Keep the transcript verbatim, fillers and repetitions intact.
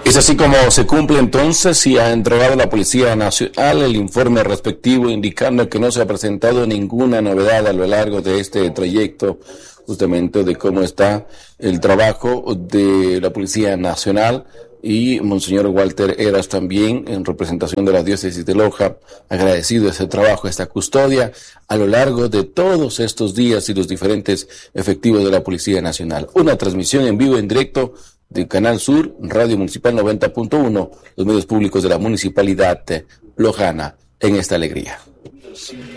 Es así como se cumple entonces y ha entregado la Policía Nacional el informe respectivo indicando que no se ha presentado ninguna novedad a lo largo de este trayecto, justamente de cómo está el trabajo de la Policía Nacional. Y Monseñor Walter Heras también, en representación de la diócesis de Loja, agradecido ese trabajo, esta custodia a lo largo de todos estos días y los diferentes efectivos de la Policía Nacional. Una transmisión en vivo, en directo, de Canal Sur, Radio Municipal noventa punto uno, los medios públicos de la Municipalidad Lojana, en esta alegría.